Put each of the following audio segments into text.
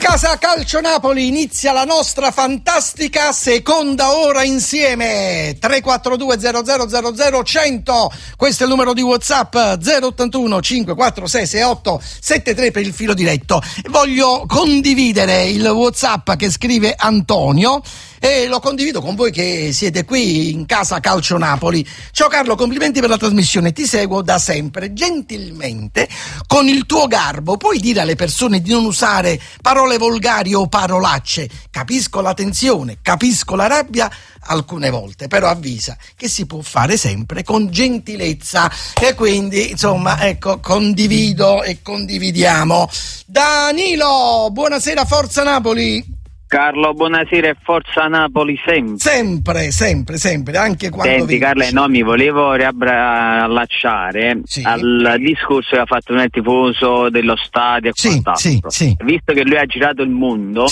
Casa Calcio Napoli inizia la nostra fantastica seconda ora insieme. 342 0000 100, questo è il numero di WhatsApp, 081 546 68 73 per il filo diretto. Voglio condividere il WhatsApp che scrive Antonio e lo condivido con voi che siete qui in Casa Calcio Napoli. Ciao Carlo, complimenti per la trasmissione, ti seguo da sempre. Gentilmente, con il tuo garbo, puoi dire alle persone di non usare parole volgari o parolacce. Capisco la tensione, capisco la rabbia alcune volte, però avvisa che si può fare sempre con gentilezza. E quindi, insomma, ecco, condivido e condividiamo. Danilo, buonasera, forza Napoli. Carlo, buonasera e forza Napoli sempre. Sempre, anche quando Senti Carlo, no, mi volevo riallacciare al discorso che ha fatto il tifoso dello stadio e quant'altro. Sì. Visto che lui ha girato il mondo,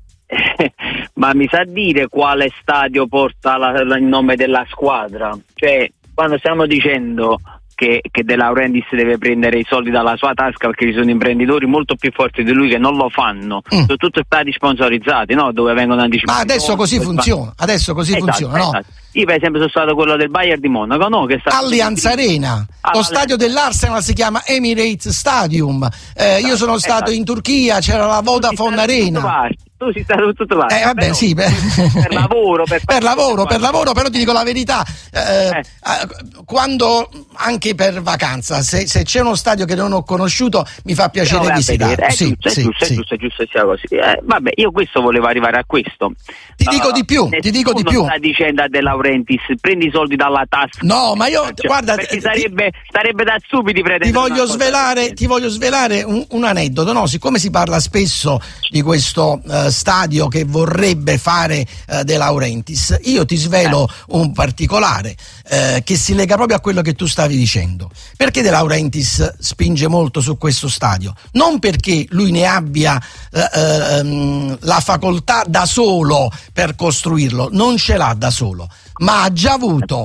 ma mi sa dire quale stadio porta il nome della squadra? Cioè, quando stiamo dicendo che De Laurentiis deve prendere i soldi dalla sua tasca perché ci sono imprenditori molto più forti di lui che non lo fanno, sono tutti stati sponsorizzati, no? Dove vengono anticipati. Ma adesso così funziona, funziona, no? Io per esempio sono stato quello del Bayern di Monaco, no? Che sta Allianz Arena, lo stadio dell'Arsenal si chiama Emirates Stadium, io sono stato in Turchia, c'era la Vodafone Arena. Tu sei stato tutto là. Vabbè, però, sì, per lavoro, per lavoro, però ti dico la verità, quando anche per vacanza, se c'è uno stadio che non ho conosciuto, mi fa piacere visitarlo. È giusto sia così. Vabbè, io questo volevo arrivare a questo. Ti dico di più. Sta dicendo a De Laurentiis, prendi i soldi dalla tasca. No, ma io guarda, perché sarebbe da stupidi pretendere. Ti voglio svelare un aneddoto, no? Siccome si parla spesso di questo stadio che vorrebbe fare De Laurentiis, io ti svelo un particolare che si lega proprio a quello che tu stavi dicendo. Perché De Laurentiis spinge molto su questo stadio? Non perché lui ne abbia la facoltà da solo per costruirlo, non ce l'ha da solo, ma ha già avuto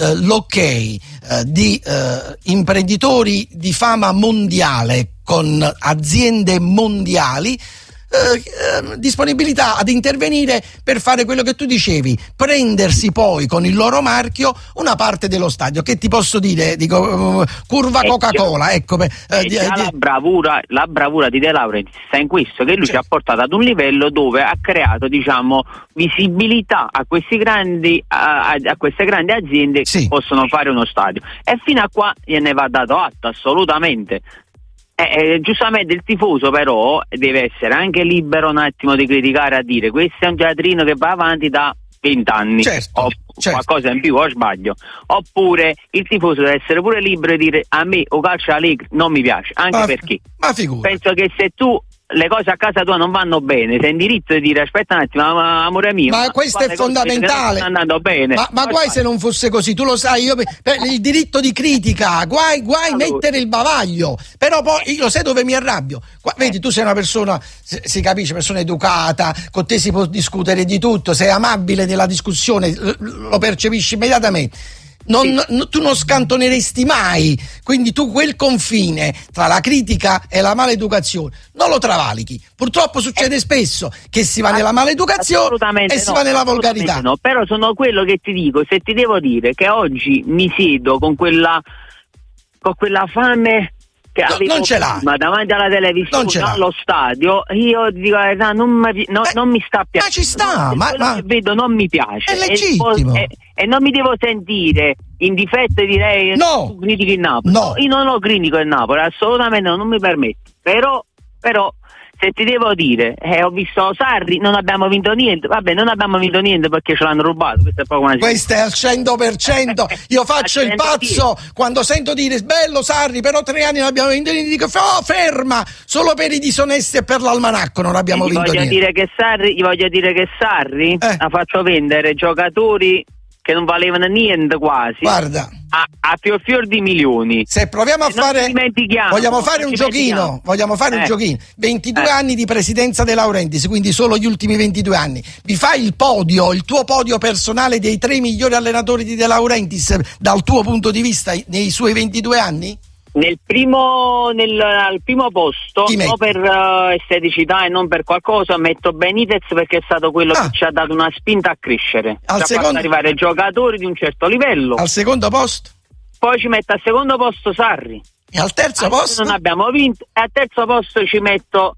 l'ok di imprenditori di fama mondiale con aziende mondiali, disponibilità ad intervenire per fare quello che tu dicevi, prendersi poi con il loro marchio una parte dello stadio. Che ti posso dire? Dico, curva Coca-Cola, ecco. La bravura di De Laurentiis sta in questo, che lui ci ha portato ad un livello dove ha creato, diciamo, visibilità a questi grandi a queste grandi aziende che possono fare uno stadio, e fino a qua gliene va dato atto, assolutamente. Giustamente il tifoso però deve essere anche libero un attimo di criticare, a dire questo è un teatrino che va avanti da 20 anni o qualcosa in più, o sbaglio. Oppure il tifoso deve essere pure libero di dire a me o calcio allegri non mi piace, anche perché penso che se tu le cose a casa tua non vanno bene, sei in diritto di dire aspetta un attimo, amore mio, ma questo è fondamentale, non sta andando bene. Ma guai se non fosse così, tu lo sai, io per il diritto di critica, guai mettere il bavaglio, però poi io sai dove mi arrabbio. Vedi, tu sei una persona, si capisce, persona educata, con te si può discutere di tutto, sei amabile nella discussione, lo percepisci immediatamente. Tu non scantoneresti mai, quindi tu quel confine tra la critica e la maleducazione non lo travalichi. Purtroppo succede spesso che si va nella maleducazione e si va nella volgarità. No, però sono quello che ti dico, se ti devo dire che oggi mi siedo con quella fame che non ce l'ha, ma davanti alla televisione, allo stadio, io dico non mi sta piacendo. Ma ci sta, ma che vedo non mi piace. È legittimo. E non mi devo sentire in difetto e direi tu critichi il Napoli. No, io non lo critico il Napoli, assolutamente non mi permetto. Però se ti devo dire, ho visto Sarri, non abbiamo vinto niente. Vabbè, non abbiamo vinto niente perché ce l'hanno rubato. Questo è al 100%. Io faccio il pazzo quando sento dire bello Sarri, però 3 anni non abbiamo vinto niente. Dico ferma, solo per i disonesti e per l'almanacco non abbiamo vinto niente. Gli voglio dire che Sarri ha fatto vendere giocatori che non valevano niente quasi. Guarda, a fior di milioni. Se proviamo a fare, vogliamo fare un giochino. 22 anni di presidenza De Laurentiis, quindi solo gli ultimi 22 anni. Vi fai il tuo podio personale dei 3 migliori allenatori di De Laurentiis dal tuo punto di vista nei suoi 22 anni? al primo posto, non per esteticità e non per qualcosa, metto Benitez perché è stato quello che ci ha dato una spinta a crescere. Ci ha fatto arrivare giocatori di un certo livello. Al secondo posto? Poi ci metto al secondo posto Sarri. E al terzo posto? Non abbiamo vinto. E al terzo posto ci metto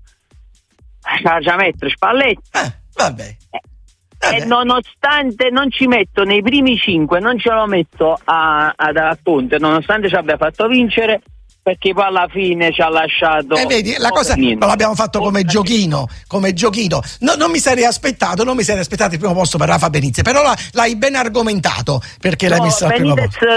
Spalletti. Vabbè. E nonostante non ci metto nei primi 5, non ce lo metto a Ponte, nonostante ci abbia fatto vincere, perché poi alla fine ci ha lasciato. Vedi, la cosa non l'abbiamo fatto come giochino. No, non mi sarei aspettato il primo posto per Rafa Benitez, però l'hai ben argomentato perché l'hai messo al primo posto.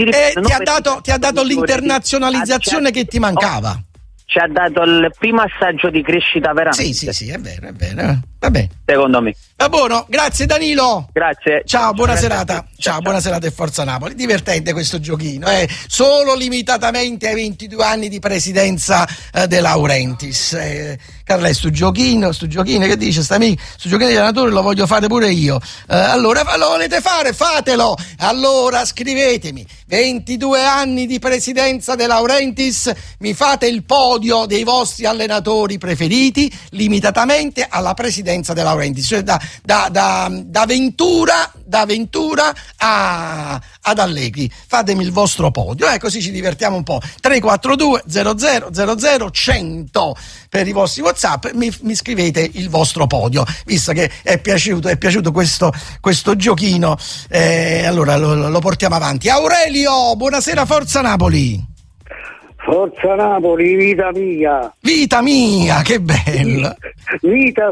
Ti ha dato l'internazionalizzazione che ti mancava. Ci ha dato il primo assaggio di crescita veramente. Sì, è vero. Va bene. Secondo me. Va buono, grazie Danilo. Grazie. Ciao, buona serata. Ciao, buona serata e forza Napoli. Divertente questo giochino, solo limitatamente ai 22 anni di presidenza De Laurentiis. Carla, sto giochino che dice sto giochino di allenatore lo voglio fare pure io. Allora, lo volete fare? Fatelo. Allora scrivetemi. 22 anni di presidenza De Laurentiis, mi fate il podio dei vostri allenatori preferiti limitatamente alla presidenza De Laurentiis, cioè da Ventura ad Allegri. Fatemi il vostro podio, così ci divertiamo un po'. 342 00 100 per i vostri WhatsApp, mi scrivete il vostro podio, visto che è piaciuto questo giochino, allora lo portiamo avanti. Aurelio, buonasera, forza Napoli. Forza Napoli, vita mia. Vita mia, che bello. Vita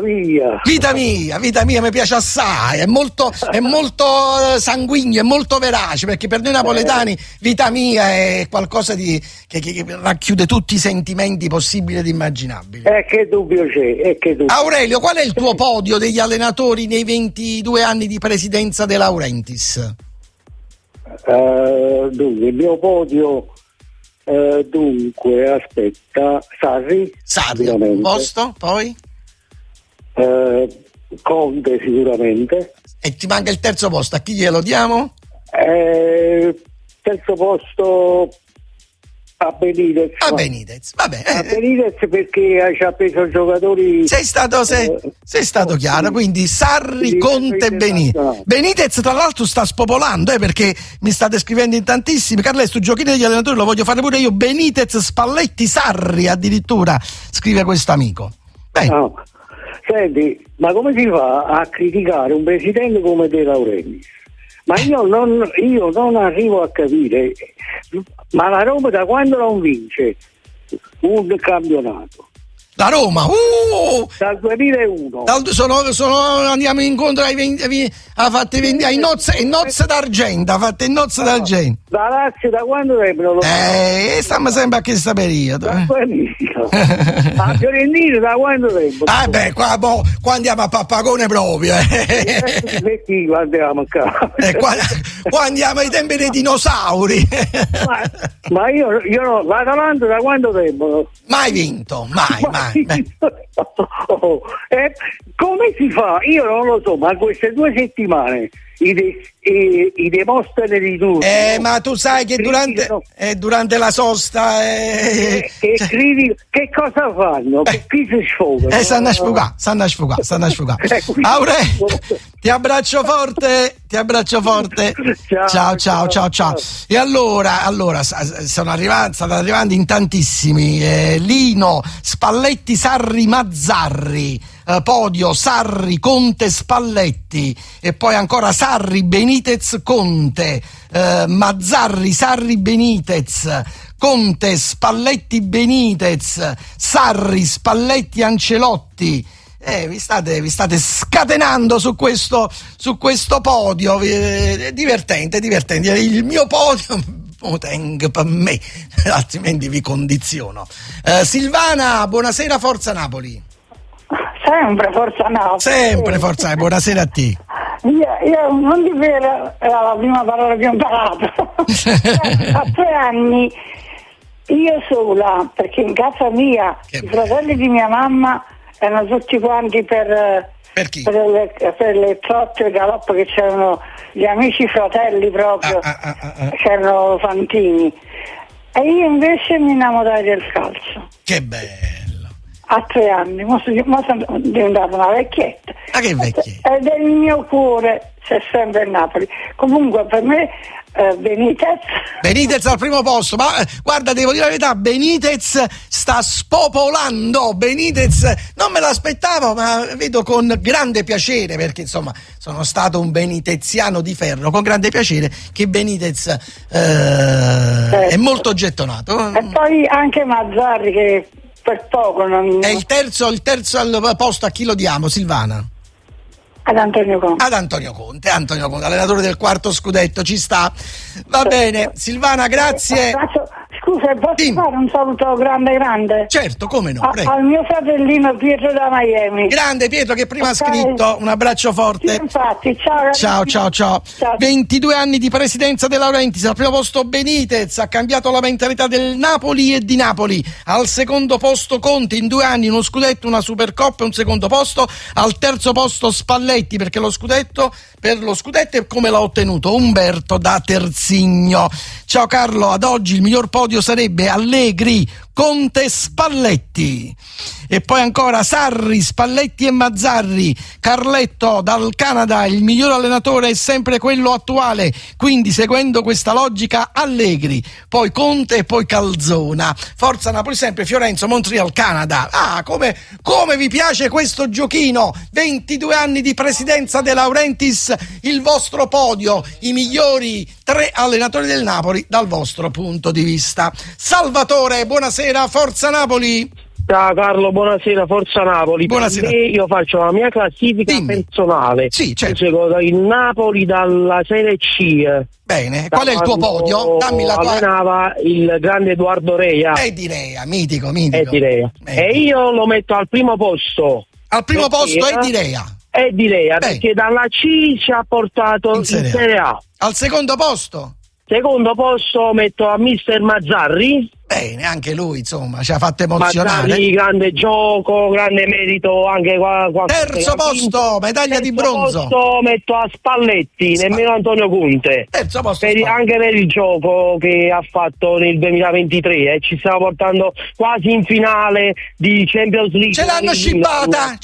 mia, mi piace assai, è molto sanguigno, è molto verace, perché per noi napoletani vita mia è qualcosa che racchiude tutti i sentimenti possibili ed immaginabili. Che dubbio c'è, Aurelio, qual è il tuo podio degli allenatori nei 22 anni di presidenza De Laurentiis? Dunque, il mio podio... aspetta, Sarri posto, poi? Conte sicuramente. E ti manca il terzo posto, a chi glielo diamo? Terzo posto a Benitez. Vabbè. A Benitez perché ci ha preso giocatori. Sei stato chiaro, quindi Sarri, Conte e Benitez. Benitez tra l'altro sta spopolando, perché mi state scrivendo in tantissimi. Carles, tu giochino degli allenatori lo voglio fare pure io. Benitez, Spalletti, Sarri addirittura, scrive questo amico. No. Senti, ma come si fa a criticare un presidente come De Laurentiis? Ma io non arrivo a capire, ma la Roma da quando non vince un campionato? La Roma, dal 2001. Andiamo incontro ha fatto ai nozze d'argento, La Lazio da quando tempo? Stiamo sempre a questo periodo. La Fiorentina da quando tempo? Qua andiamo a pappagone proprio. Perché qua andiamo a casa? Qua andiamo ai tempi dei dinosauri. ma io no, l'Atalanta da quanto tempo? Mai vinto, mai. Come si fa? Io non lo so, ma queste 2 settimane i Demostene di turno. Ma tu sai che durante la sosta che cosa fanno? Chi si sfogano? Stanno a sfugare. Aurelio, ti abbraccio forte. Ciao. E allora stanno arrivando in tantissimi. Lino, Spalletti, Sarri, Mazzarri. Podio Sarri, Conte, Spalletti, e poi ancora Sarri, Benitez, Conte, Mazzarri, Sarri, Benitez, Conte, Spalletti, Benitez, Sarri, Spalletti, Ancelotti. Vi state scatenando su questo podio, divertente. Il mio podio tengo per me, altrimenti vi condiziono. Silvana, buonasera, forza Napoli. Sempre forza Napoli. Buonasera a te. Io non di vero era la prima parola che ho imparato. A 3 anni io sola, perché in casa mia i fratelli di mia mamma erano tutti quanti per chi? Per le trotte, le galoppe, che c'erano gli amici fratelli proprio, c'erano fantini. E io invece mi innamorai del calcio. Che bello. A 3 anni, mo sono diventata una vecchietta. Ma che vecchietta? Ed è il mio cuore, c'è sempre il Napoli. Comunque per me Benitez al primo posto, ma guarda, devo dire la verità, Benitez sta spopolando. Benitez non me l'aspettavo, ma vedo con grande piacere, perché insomma sono stato un beniteziano di ferro, con grande piacere che Benitez è molto gettonato. E poi anche Mazzarri, che per poco non... È il terzo al posto. A chi lo diamo, Silvana? Ad Antonio Conte. Antonio Conte, allenatore del 4º scudetto, ci sta. Va bene, Silvana, grazie. Scusa, posso fare un saluto grande? Certo, come no, prego. Al mio fratellino Pietro da Miami. Grande Pietro, che prima ha scritto, un abbraccio forte. Sì, infatti, ciao. 22 anni di presidenza De Laurentiis, al primo posto Benitez, ha cambiato la mentalità del Napoli e di Napoli. Al secondo posto Conte, in 2 anni uno scudetto, una Supercoppa e un secondo posto. Al terzo posto Spalletti, perché per lo scudetto è come l'ha ottenuto Umberto da Terzigno. Ciao Carlo, ad oggi il miglior podio sarebbe Allegri, Conte, Spalletti. E poi ancora Sarri, Spalletti e Mazzarri. Carletto dal Canada, il miglior allenatore è sempre quello attuale, quindi seguendo questa logica Allegri, poi Conte e poi Calzona. Forza Napoli sempre. Fiorenzo, Montreal, Canada. Come vi piace questo giochino? 22 anni di presidenza De Laurentiis, il vostro podio, i migliori 3 allenatori del Napoli dal vostro punto di vista. Salvatore, buonasera, Forza Napoli. Ciao Carlo, buonasera, Forza Napoli. Buonasera. Io faccio la mia classifica personale. Sì, certo. Io seguo il Napoli dalla Serie C. Bene, qual è il tuo podio? Dammi la tua. Allenava il grande Edoardo Rea. Di Rea, mitico. Di Rea. E io lo metto al primo posto. Al primo posto è di Rea. È di Rea, perché dalla C ci ha portato in Serie A. Al secondo posto? Secondo posto metto a Mister Mazzarri. Bene, anche lui insomma ci ha fatto emozionare. Mazzarri, grande gioco, grande merito anche qua. Terzo posto, medaglia di bronzo. Terzo posto metto a Spalletti, nemmeno Antonio Conte. Terzo posto anche per il gioco che ha fatto nel 2023, ci stiamo portando quasi in finale di Champions League. Ce l'hanno scippata.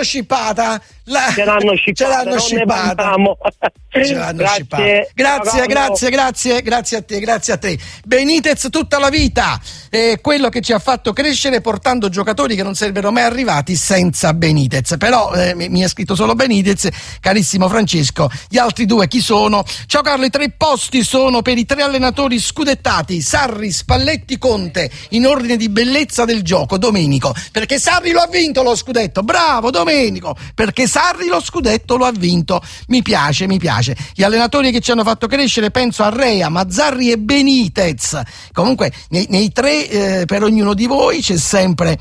Grazie a te. Benitez tutta la vita, quello che ci ha fatto crescere portando giocatori che non sarebbero mai arrivati senza Benitez. Però mi ha scritto solo Benitez, carissimo Francesco. Gli altri 2 chi sono? Ciao Carlo, i 3 posti sono per i 3 allenatori scudettati: Sarri, Spalletti, Conte, in ordine di bellezza del gioco. Domenico, perché Sarri lo ha vinto lo scudetto. Bravo Domenico, perché Sarri lo scudetto lo ha vinto. Mi piace. Gli allenatori che ci hanno fatto crescere, penso a Rea, Mazzarri e Benitez. Comunque nei 3 per ognuno di voi c'è sempre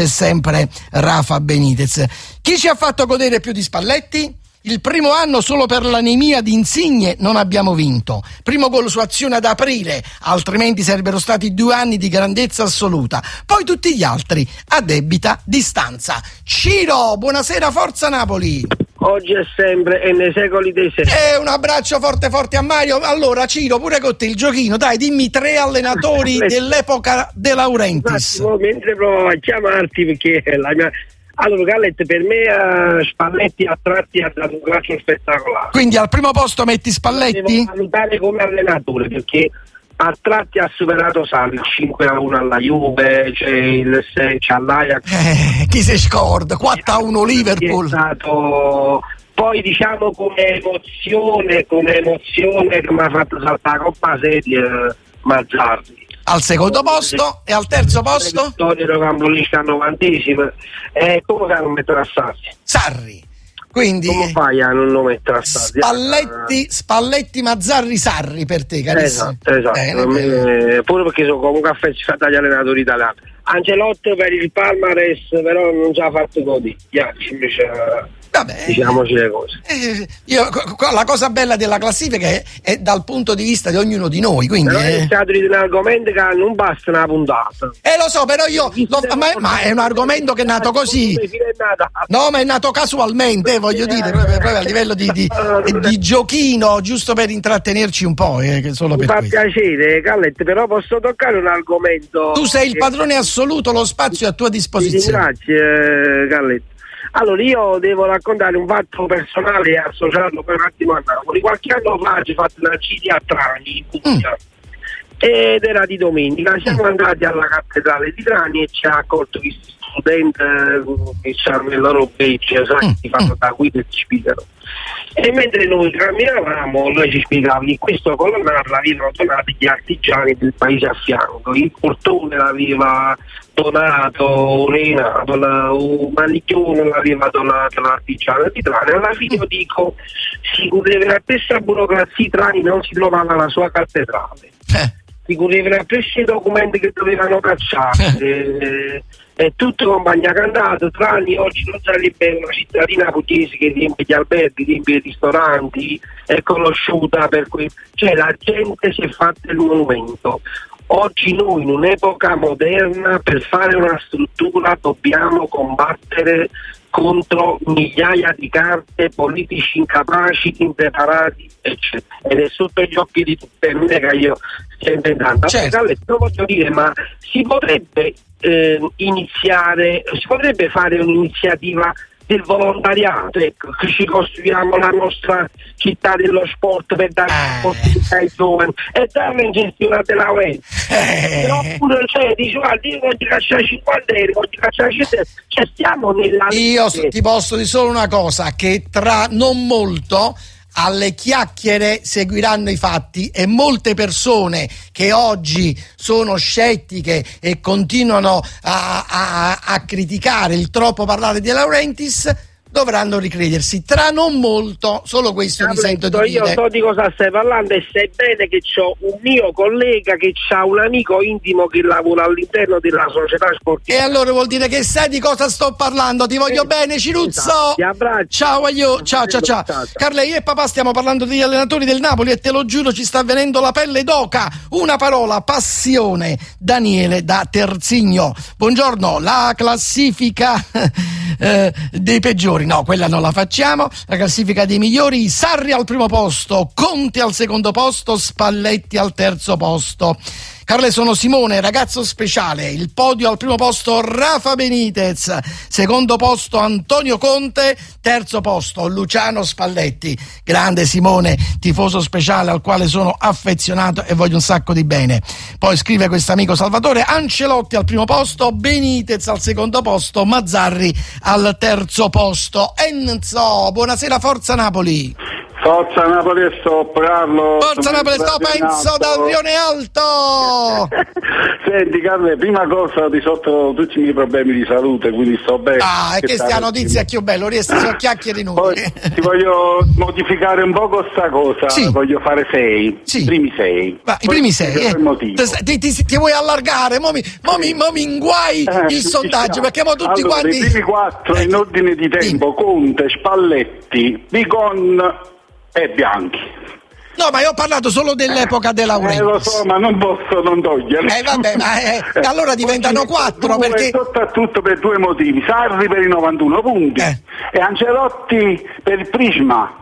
Rafa Benitez. Chi ci ha fatto godere più di Spalletti? Il primo anno solo per l'anemia di Insigne non abbiamo vinto. Primo gol su azione ad aprile, altrimenti sarebbero stati 2 anni di grandezza assoluta. Poi tutti gli altri a debita distanza. Ciro, buonasera, Forza Napoli. Oggi è sempre e nei secoli dei secoli. Un abbraccio forte a Mario. Allora Ciro, pure con te il giochino, dai, dimmi 3 allenatori dell'epoca De Laurentiis. Mentre provavo a chiamarti, perché la mia... Allora Gallet, per me Spalletti a tratti ha dato un calcio spettacolare. Quindi al primo posto metti Spalletti? Devo valutare come allenatore, perché a tratti ha superato Sarri, 5-1 alla Juve, c'è all'Ajax. Chi si scorda? 4-1 Liverpool. È stato... Poi diciamo come emozione che mi ha fatto saltare la Coppa Serie Mazzarri. Al secondo posto e al terzo posto? Vittorio Campolisca al 90esimo. Come non mettere a Sarri. Quindi come fai a non mettere a Spalletti, Mazzarri, Sarri per te, carissimo. Esatto. Bene. Pure perché sono comunque affezionato agli allenatori italiani. Ancelotti per il Palmares però non ci ha fatto godere. Invece Vabbè, diciamoci le cose. La cosa bella della classifica è dal punto di vista di ognuno di noi, quindi però è stato di un argomento che non basta una puntata. Lo so, però ma è un argomento che è nato così. No, ma è nato casualmente, voglio dire, proprio a livello di giochino, giusto per intrattenerci un po', solo per questo. Mi fa piacere, Galletti, però posso toccare un argomento. Tu sei il padrone assoluto, lo spazio è a tua disposizione. Grazie, Galletti. Allora, io devo raccontare un fatto personale associato per un attimo a Napoli. Qualche anno fa ci ho fatto una gita a Trani, in Puglia, ed era di domenica. Siamo andati alla cattedrale di Trani e ci ha accolto questi studenti che hanno il loro badge, che fanno da guida e ci spiegano. E mentre noi camminavamo, lui ci spiegava che questo colonnare l'avevano donato gli artigiani del paese a fianco, il portone l'aveva donato Renato, un manicchione l'aveva donato l'artigiano di Trani. Alla fine io dico, si correva la stessa burocrazia, Trani non si trovava la sua cattedrale, si correvano la stessi documenti che dovevano cacciare. E tutto compagnia cantato. Trani oggi non sarebbe una cittadina pugliese che riempie gli alberghi, riempie i ristoranti, è conosciuta per cioè la gente si è fatta il monumento. Oggi noi in un'epoca moderna per fare una struttura dobbiamo combattere contro migliaia di carte, politici incapaci, impreparati, eccetera. Ed è sotto gli occhi di tutti, non è che io stia inventando. Lo voglio dire, ma si potrebbe si potrebbe fare un'iniziativa del volontariato, ecco, che ci costruiamo la nostra città dello sport per dare opportunità ai giovani e darle in gestione della Laurenti. Però pure dici, guarda, io voglio cacciare 50 euro, voglio cacciare 100 euro, cioè stiamo nella... Io ti posso dire solo una cosa, che tra non molto alle chiacchiere seguiranno i fatti e molte persone che oggi sono scettiche e continuano a criticare il troppo parlare di De Laurentiis dovranno ricredersi tra non molto. Solo questo mi sento di dire. Io so di cosa stai parlando e sai bene che c'ho un mio collega che ha un amico intimo che lavora all'interno della società sportiva. E allora vuol dire che sai di cosa sto parlando. Ti voglio bene, Ciruzzo. Ti abbraccio. Ciao io. Ciao. Carla, io e papà stiamo parlando degli allenatori del Napoli e te lo giuro ci sta venendo la pelle d'oca. Una parola: passione. Daniele da Terzigno. Buongiorno. La classifica dei peggiori, no, quella non la facciamo. La classifica dei migliori: Sarri al primo posto, Conte al secondo posto, Spalletti al terzo posto. Carle, sono Simone, ragazzo speciale. Il podio al primo posto Rafa Benitez, secondo posto Antonio Conte, terzo posto Luciano Spalletti. Grande Simone, tifoso speciale al quale sono affezionato e voglio un sacco di bene. Poi scrive questo amico Salvatore: Ancelotti al primo posto, Benitez al secondo posto, Mazzarri al terzo posto. Enzo, buonasera, forza Napoli. Forza Napoli, stop, Carlo. Forza Napoli, stop, Enzo dal Rione Alto. Senti Carlo, prima cosa, ho risolto tutti i miei problemi di salute, quindi sto bene. E questa è la notizia più bella, riesci a chiacchiere inutili. Poi ti voglio modificare un po' questa cosa, sì. Voglio fare 6, sì. I primi 6. I primi 6, ti vuoi allargare, mo mi inguai il sondaggio, perché mo tutti quanti... I primi 4 in ordine di tempo: Conte, Spalletti, Bicon e Bianchi. No, ma io ho parlato solo dell'epoca della Laurentiis. Lo so, ma non posso non togliere. Vabbè, ma allora diventano 4 perché... Soprattutto per 2 motivi: Sarri per i 91 punti e Ancelotti per il Prisma.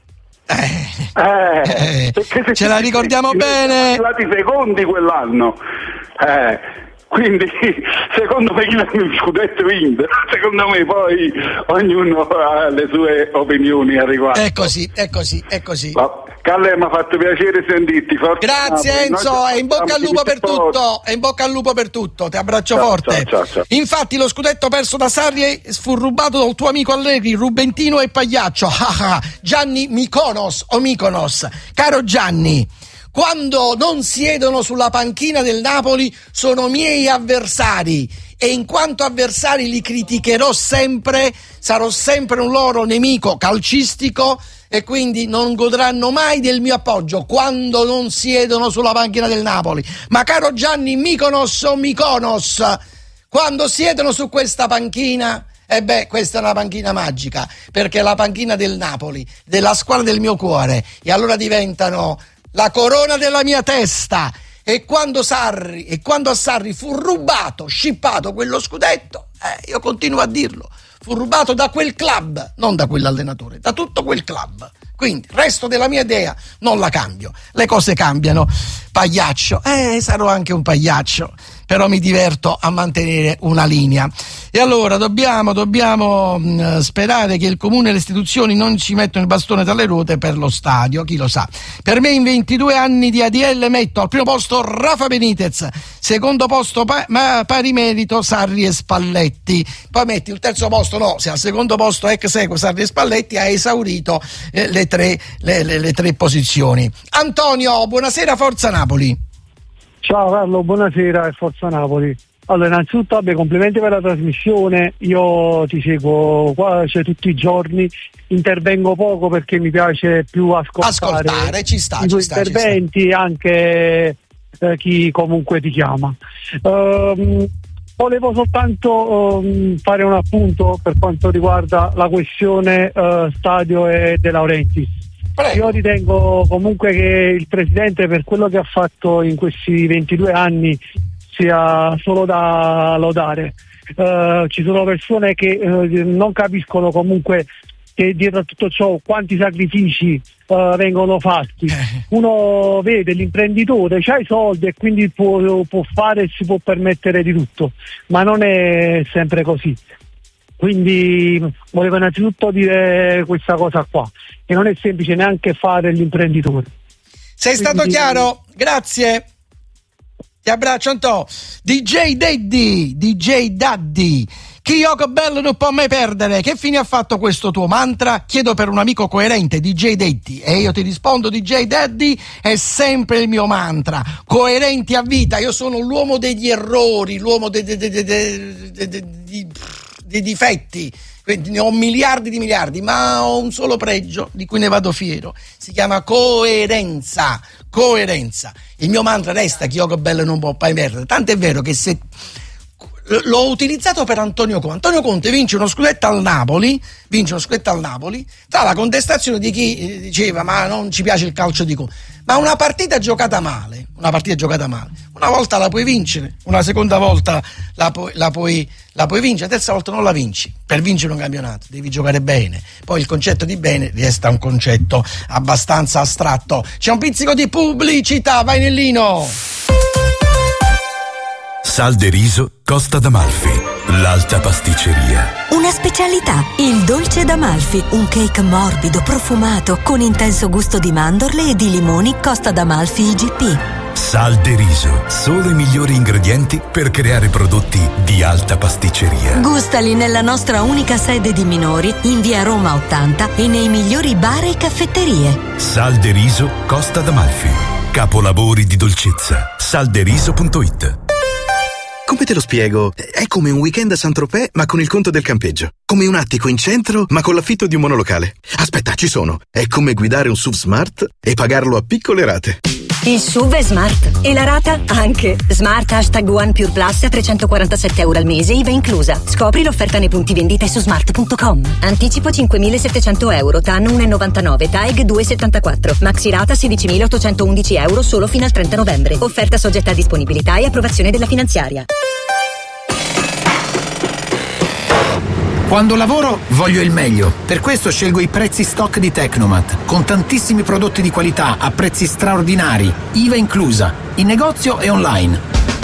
Ce la ricordiamo bene. Siamo stati secondi quell'anno. Quindi secondo me il scudetto vinto, secondo me poi ognuno ha le sue opinioni a riguardo. È così. Calle, mi ha fatto piacere sentirti. Grazie Enzo, e in bocca al lupo per tutto. E in bocca al lupo per tutto. Ti abbraccio forte. Ciao. Infatti lo scudetto perso da Sarri fu rubato dal tuo amico Allegri, Rubentino e Pagliaccio. Gianni Mykonos. Caro Gianni, quando non siedono sulla panchina del Napoli sono miei avversari e in quanto avversari li criticherò sempre, sarò sempre un loro nemico calcistico e quindi non godranno mai del mio appoggio quando non siedono sulla panchina del Napoli. Ma caro Gianni, Mykonos, quando siedono su questa panchina Questa è una panchina magica, perché è la panchina del Napoli, della squadra del mio cuore, e allora diventano la corona della mia testa. E quando a Sarri fu rubato, scippato quello scudetto, io continuo a dirlo, fu rubato da quel club, non da quell'allenatore, da tutto quel club. Quindi il resto della mia idea non la cambio, le cose cambiano. Pagliaccio, sarò anche un pagliaccio, però mi diverto a mantenere una linea. E allora dobbiamo sperare che il comune e le istituzioni non ci mettono il bastone tra le ruote per lo stadio, chi lo sa. Per me in 22 anni di ADL metto al primo posto Rafa Benitez, secondo posto pari merito Sarri e Spalletti, poi metti il terzo posto, no, se al secondo posto ex equo Sarri e Spalletti, ha esaurito le tre posizioni. Antonio, buonasera, Forza Napoli. Ciao Carlo, buonasera e Forza Napoli. Allora, innanzitutto complimenti per la trasmissione, io ti seguo qua, tutti i giorni, intervengo poco perché mi piace più ascoltare ci sta, i tuoi interventi, anche chi comunque ti chiama. Volevo soltanto fare un appunto per quanto riguarda la questione stadio e De Laurentiis. Io ritengo comunque che il presidente, per quello che ha fatto in questi 22 anni, sia solo da lodare. Ci sono persone che non capiscono comunque che dietro a tutto ciò quanti sacrifici vengono fatti. Uno vede l'imprenditore, c'ha i soldi e quindi può fare e si può permettere di tutto, ma non è sempre così. Quindi volevo innanzitutto dire questa cosa qua, che non è semplice neanche fare l'imprenditore. Sei stato chiaro, grazie. Ti abbraccio, Antò. DJ Daddy, Kyoko Bello non può mai perdere. Che fine ha fatto questo tuo mantra? Chiedo per un amico coerente, DJ Daddy, e io ti rispondo, DJ Daddy è sempre il mio mantra, coerenti a vita. Io sono l'uomo degli errori, l'uomo dei difetti, quindi ne ho miliardi, ma ho un solo pregio di cui ne vado fiero, si chiama coerenza. Il mio mantra resta Kyoko Bello non può mai perdere, tanto è vero che se l'ho utilizzato per Antonio Conte vince uno scudetto al Napoli, tra la contestazione di chi diceva ma non ci piace il calcio di Conte, ma una partita giocata male, una volta la puoi vincere, una seconda volta la puoi vincere, la terza volta non la vinci. Per vincere un campionato devi giocare bene, poi il concetto di bene resta un concetto abbastanza astratto. C'è un pizzico di pubblicità, vai Nellino. Sal de riso Costa d'Amalfi, l'alta pasticceria. Una specialità, il dolce d'Amalfi, un cake morbido, profumato, con intenso gusto di mandorle e di limoni Costa d'Amalfi IGP. Sal de riso, solo i migliori ingredienti per creare prodotti di alta pasticceria. Gustali nella nostra unica sede di Minori, in via Roma 80 e nei migliori bar e caffetterie. Sal de riso Costa d'Amalfi, capolavori di dolcezza. Salderiso.it. Come te lo spiego? È come un weekend a Saint-Tropez ma con il conto del campeggio. Come un attico in centro ma con l'affitto di un monolocale. Aspetta, ci sono. È come guidare un SUV Smart e pagarlo a piccole rate. Il SUV è Smart e la rata anche. Smart #One Pure Plus a €347 al mese, IVA inclusa. Scopri l'offerta nei punti vendita su smart.com. Anticipo €5.700, TAN 1,99, TAEG 2,74. Maxi rata €16.811 solo fino al 30 novembre. Offerta soggetta a disponibilità e approvazione della finanziaria. Quando lavoro voglio il meglio, per questo scelgo i prezzi stock di Tecnomat, con tantissimi prodotti di qualità a prezzi straordinari, IVA inclusa, in negozio e online.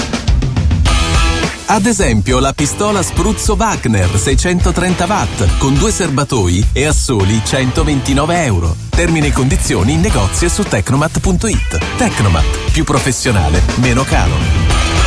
Ad esempio la pistola spruzzo Wagner 630 watt con 2 serbatoi e a soli €129. Termini e condizioni in negozio e su tecnomat.it. Tecnomat, più professionale, meno caro.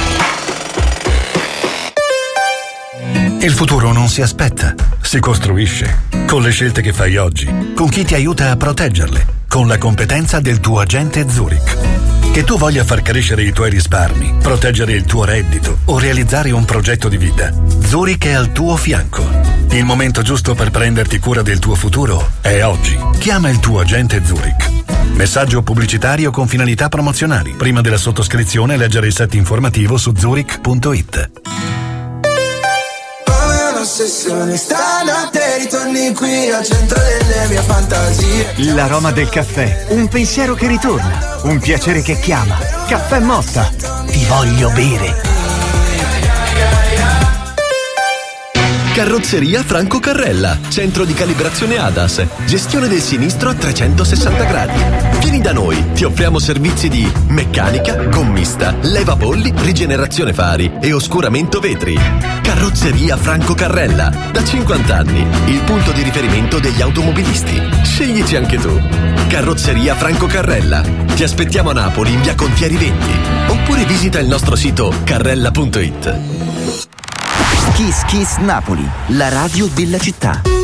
Il futuro non si aspetta, si costruisce. Con le scelte che fai oggi, con chi ti aiuta a proteggerle, con la competenza del tuo agente Zurich. Che tu voglia far crescere i tuoi risparmi, proteggere il tuo reddito o realizzare un progetto di vita, Zurich è al tuo fianco. Il momento giusto per prenderti cura del tuo futuro è oggi. Chiama il tuo agente Zurich. Messaggio pubblicitario con finalità promozionali. Prima della sottoscrizione leggere il set informativo su Zurich.it. un'ossessione. Stanotte ritorni qui al centro delle mie fantasie. L'aroma del caffè, un pensiero che ritorna, un piacere che chiama. Caffè Motta, ti voglio bere. Carrozzeria Franco Carrella, centro di calibrazione ADAS, gestione del sinistro a 360 gradi. Vieni da noi, ti offriamo servizi di meccanica, gommista, levapolli, rigenerazione fari e oscuramento vetri. Carrozzeria Franco Carrella, da 50 anni, il punto di riferimento degli automobilisti. Sceglici anche tu. Carrozzeria Franco Carrella. Ti aspettiamo a Napoli in via Contieri 20 oppure visita il nostro sito carrella.it. Kiss Kiss Napoli, la radio della città.